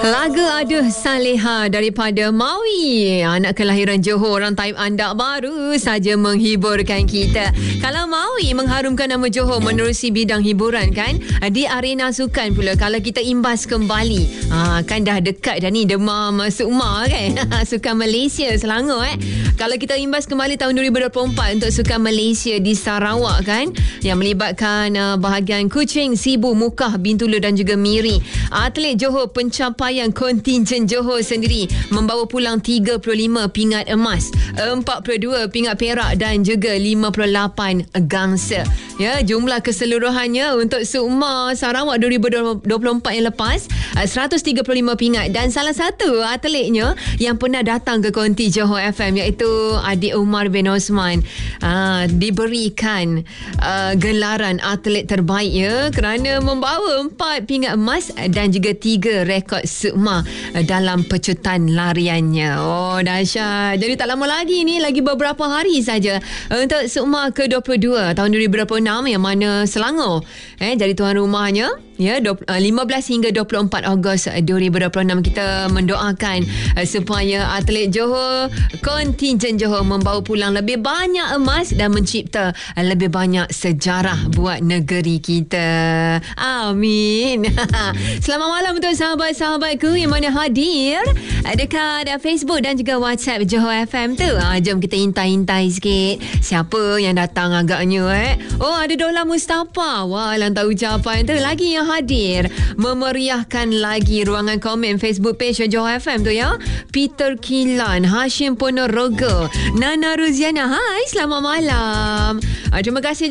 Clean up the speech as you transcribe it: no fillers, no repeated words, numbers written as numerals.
Lagu Aduh Saleha daripada Maui, anak kelahiran Johor. Orang Taib Andak baru saja menghiburkan kita. Kalau Maui mengharumkan nama Johor menerusi bidang hiburan kan, di arena sukan pula. Kalau kita imbas kembali, kan dah dekat dah ni Demam Sukma kan. Sukan Malaysia Selangor Kalau kita imbas kembali tahun 2024 untuk Sukan Malaysia di Sarawak kan, yang melibatkan bahagian Kuching, Sibu, Mukah, Bintulu dan juga Miri. Atlet Johor, pencapaian kontingen Johor sendiri membawa pulang 35 pingat emas, 42 pingat perak dan juga 58 gangsa. Ya, jumlah keseluruhannya untuk Sukma Sarawak 2024 yang lepas 135 pingat, dan salah satu atletnya yang pernah datang ke konti Johor FM iaitu adik Umar bin Osman diberikan gelaran atlet terbaik ya kerana membawa 4 pingat emas dan juga 3 rekod Sukma dalam pecutan lariannya. Oh, dahsyat. Jadi tak lama lagi ni, lagi beberapa hari saja untuk Sukma ke-22 tahun 2026 yang mana Selangor jadi tuan rumahnya ya 15 hingga 24 Ogos 2026. Kita mendoakan supaya atlet Johor, kontingen Johor membawa pulang lebih banyak emas dan mencipta lebih banyak sejarah buat negeri kita. Amin. Selamat malam untuk sahabat-sahabatku yang mana hadir dekat Facebook dan juga WhatsApp Johor FM tu. Jom kita intai-intai sikit siapa yang datang agaknya Oh, ada Dola Mustafa. Wah, lantar ucapan tu lagi yang hadir memeriahkan lagi ruangan komen Facebook page Johor FM tu ya. Peter Kilan, Hashim Ponorogo, Nana Ruziana. Hai, selamat malam. Terima kasih